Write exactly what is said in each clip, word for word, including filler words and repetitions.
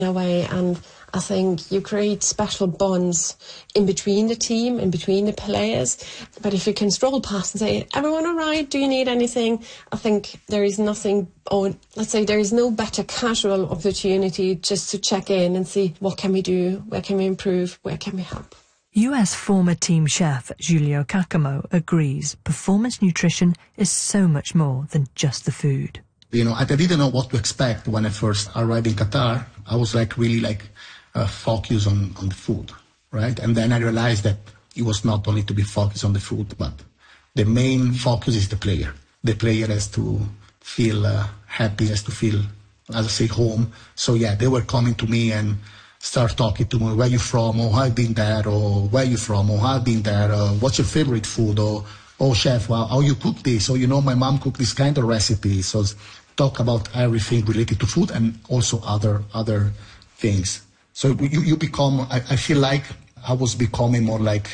away, and I think you create special bonds in between the team, in between the players. But if you can stroll past and say, everyone all right, do you need anything? I think there is nothing, or let's say there is no better casual opportunity just to check in and see what can we do, where can we improve, where can we help. U S former team chef Giulio Cacamo agrees performance nutrition is so much more than just the food. You know, I didn't know what to expect when I first arrived in Qatar. I was like really like uh, focused on, on the food, right? And then I realized that it was not only to be focused on the food, but the main focus is the player. The player has to feel uh, happy, has to feel, as I say, home. So yeah, they were coming to me and start talking to me, where you from, or I've been there, or where you from, or I've been there, or what's your favorite food, or oh chef, well, how you cook this, or you know my mom cooked this kind of recipe. So talk about everything related to food and also other other things. So you, you become, I, I feel like I was becoming more like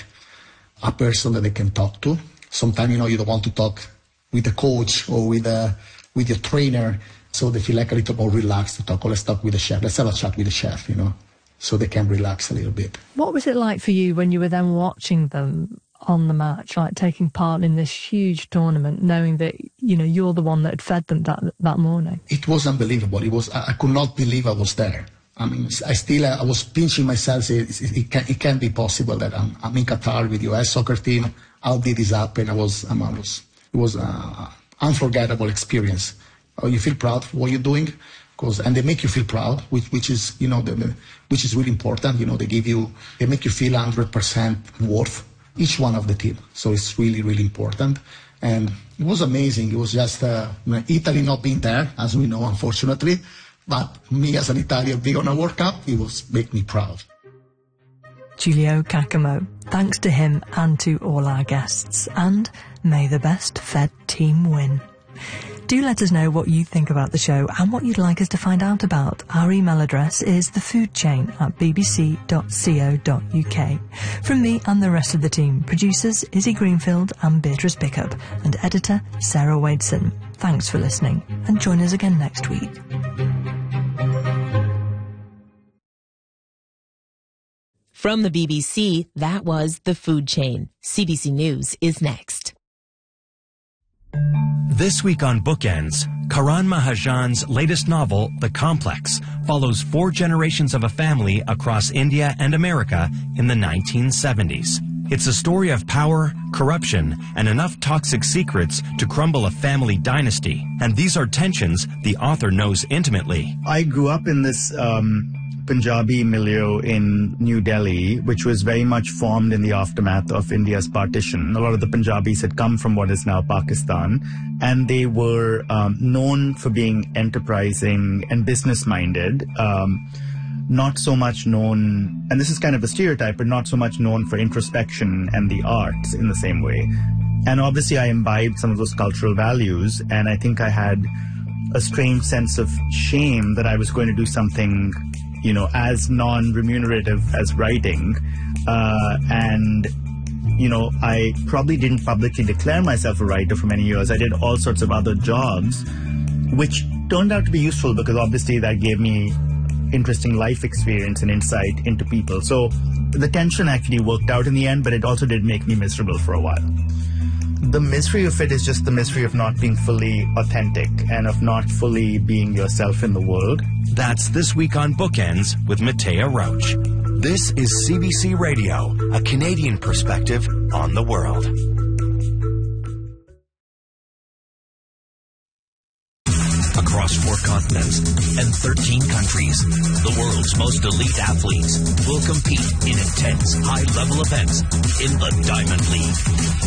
a person that they can talk to. Sometimes, you know, you don't want to talk with the coach or with a, with your trainer, so they feel like a little more relaxed to talk. Oh, let's talk with the chef. Let's have a chat with the chef, you know, so they can relax a little bit. What was it like for you when you were then watching them on the match, like taking part in this huge tournament, knowing that, you know, you're the one that had fed them that that morning? It was unbelievable. It was, I, I could not believe I was there. I mean, I still, I was pinching myself. It, it, it, can, it can't be possible that I'm, I'm in Qatar with the U S soccer team. How did this happen? I was, um, I was, it was an unforgettable experience. Oh, you feel proud for what you're doing, cause, and they make you feel proud, which, which is, you know, the, the, which is really important. You know, they give you, they make you feel one hundred percent worth each one of the team. So it's really, really important. And it was amazing. It was just uh, Italy not being there, as we know, unfortunately. But me as an Italian being on a World Cup, it was make me proud. Giulio Cacamo, thanks to him and to all our guests. And may the best fed team win. Do let us know what you think about the show and what you'd like us to find out about. Our email address is thefoodchain at b b c dot co dot u k. From me and the rest of the team, producers Izzy Greenfield and Beatrice Pickup, and editor Sarah Wadeson. Thanks for listening, and join us again next week. From the B B C, that was The Food Chain. C B C News is next. This week on Bookends, Karan Mahajan's latest novel, The Complex, follows four generations of a family across India and America in the nineteen seventies. It's a story of power, corruption, and enough toxic secrets to crumble a family dynasty. And these are tensions the author knows intimately. I grew up in this um, Punjabi milieu in New Delhi, which was very much formed in the aftermath of India's partition. A lot of the Punjabis had come from what is now Pakistan, and they were um, known for being enterprising and business-minded. Um, not so much known, and this is kind of a stereotype, but not so much known for introspection and the arts in the same way. And obviously I imbibed some of those cultural values, and I think I had a strange sense of shame that I was going to do something, you know, as non-remunerative as writing. Uh, and, you know, I probably didn't publicly declare myself a writer for many years. I did all sorts of other jobs, which turned out to be useful because obviously that gave me interesting life experience and insight into people. So the tension actually worked out in the end, but it also did make me miserable for a while. The misery of it is just the misery of not being fully authentic and of not fully being yourself in the world. That's This Week on Bookends with Matea Roach. This is C B C Radio, a Canadian perspective on the world. Across four continents and thirteen countries, the world's most elite athletes will compete in intense, high-level events in the Diamond League.